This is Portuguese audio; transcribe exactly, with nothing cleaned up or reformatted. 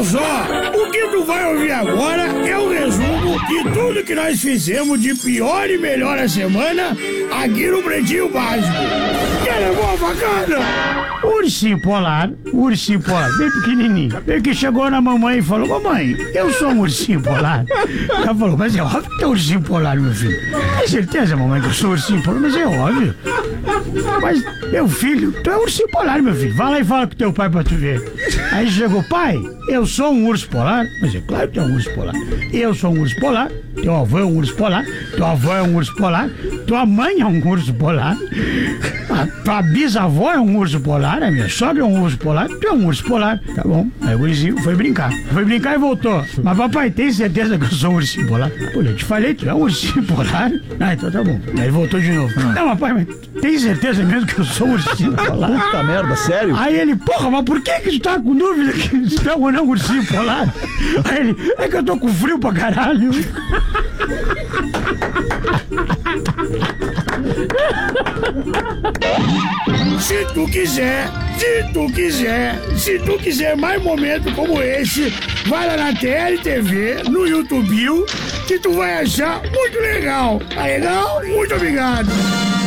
Olha só, o que tu vai ouvir agora é o resumo de tudo que nós fizemos de pior e melhor a semana aqui no Pretinho Básico. Quer levar bacana? Ursinho polar, ursinho polar, bem pequenininho. Bem que chegou na mamãe e falou: mamãe, eu sou um ursinho polar. Ela falou: mas é óbvio que é ursinho polar, meu filho. Tem certeza, mamãe, que eu sou ursinho polar? Mas é óbvio. Mas, meu filho, tu é ursinho polar, meu filho. Vai lá e fala com teu pai pra tu ver. Aí chegou: pai, eu sou um urso polar. Mas é claro que tu é um urso polar. Eu sou um urso polar. Teu avô é um urso polar. Tua avó é um urso polar. Tua mãe é um urso polar. A tua bisavó é um urso polar. A minha sogra é um urso polar. Tu é um urso polar. Tá bom. Aí o ursinho foi brincar. Foi brincar e voltou. Mas papai, tem certeza que eu sou um ursinho polar? Pô, eu te falei, tu é um ursinho polar. Ah, então tá bom. Aí voltou de novo. Ah. Não, papai, mas tem certeza mesmo que eu sou um ursinho polar? Puta merda, sério? Aí ele: porra, mas por que que tu tá com dúvida que tu é ou não um ursinho polar? Aí ele: é que eu tô com frio pra caralho. Se tu quiser, se tu quiser, se tu quiser mais momentos como esse, vai lá na T L T V, no YouTube, que tu vai achar muito legal. Tá legal? Muito obrigado.